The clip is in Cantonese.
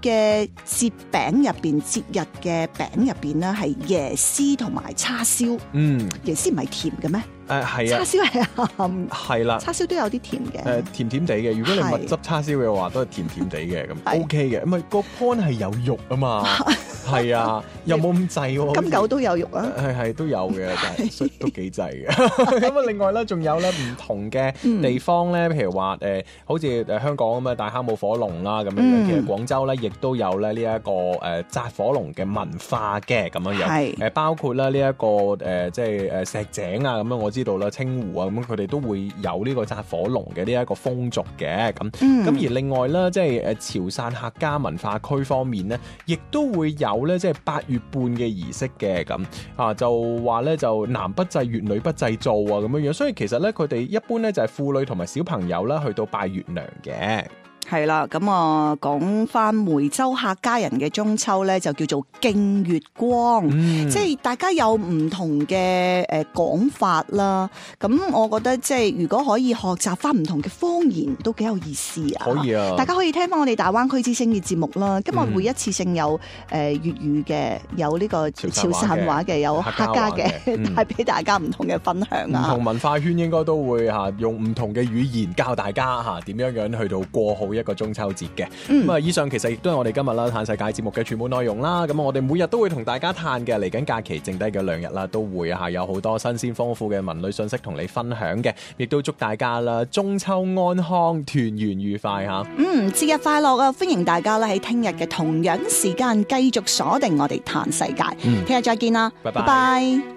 嘅節餅入邊，節日嘅餅入邊咧係椰絲同埋叉燒。椰絲唔係甜嘅咩？ 係啊， 叉燒係鹹， 係啦， 叉燒都有啲甜嘅， 甜甜地嘅。如果你蜜汁叉燒嘅話，都係甜甜地嘅咁 OK 嘅。唔係個 pan 係有肉啊嘛，係啊，又冇咁滯喎。 金狗都有肉啊， 係都有嘅，但係都幾滯嘅。咁啊，另外咧仲有咧唔同嘅地方咧，譬如話好似香港咁啊，大坑舞火龍啦咁樣。其實廣州咧亦都有咧呢一個紮火龍嘅文化嘅咁樣樣。包括咧呢一個即係石井啊咁樣，我知道啦，清湖啊咁佢哋都會有呢個紮火龍嘅呢一個風俗嘅咁。咁而另外咧，即係潮汕客家文化區方面咧，亦都會有咧即係8月半嘅儀式嘅咁啊，就話咧就男不祭月，女不祭灶啊咁樣樣。所以其實咧佢哋一般咧就係婦女同埋小朋友啦去到拜月娘嘅。 係啦，咁啊講翻梅州客家人嘅中秋咧，就叫做敬月光，即係大家有唔同嘅講法啦。咁我覺得即係如果可以學習翻唔同嘅方言，都幾有意思啊！可以啊，大家可以聽翻我哋大灣區之聲嘅節目啦。今日會一次性有粵語嘅，有呢個潮汕話嘅，有客家嘅，帶俾大家唔同嘅分享啊！ 唔同文化圈應該都會用唔同嘅語言教大家點樣去到過好一個中秋節嘅。咁啊，以上其實亦都係我哋今日啦嘆世界節目嘅全部內容啦。咁我哋每日都會同大家嘆嘅，嚟緊假期剩低嘅2日啦，都會有好多新鮮豐富嘅文旅信息同你分享嘅。亦都祝大家啦中秋安康，團圓愉快吓。 節日快樂啊！歡迎大家咧喺聽日嘅同樣時間繼續鎖定我哋嘆世界。聽日再見啦，拜拜。